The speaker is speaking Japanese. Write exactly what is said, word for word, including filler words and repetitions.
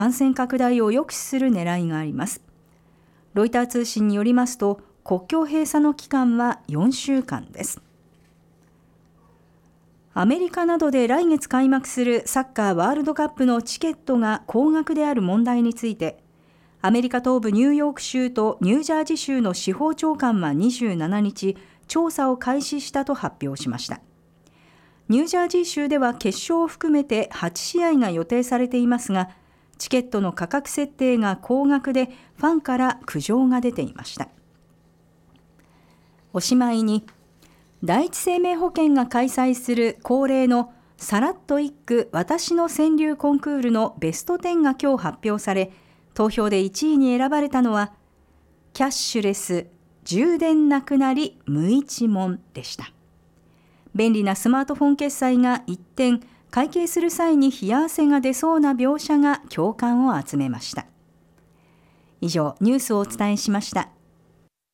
感染拡大を抑止する狙いがあります。ロイター通信によりますと、国境閉鎖の期間はよんしゅうかんです。アメリカなどで来月開幕するサッカーワールドカップのチケットが高額である問題について、アメリカ東部ニューヨーク州とニュージャージー州の司法長官はにじゅうしちにち、調査を開始したと発表しました。ニュージャージー州では決勝を含めてはちしあいが予定されていますが、チケットの価格設定が高額でファンから苦情が出ていました。おしまいに、第一生命保険が開催する恒例のさらっと一句私の川柳コンクールのベストじゅうが今日発表され、投票でいちいに選ばれたのは、キャッシュレス、充電なくなり無一文でした。便利なスマートフォン決済が一転、会計する際に冷や汗が出そうな描写が共感を集めました。以上、ニュースをお伝えしました。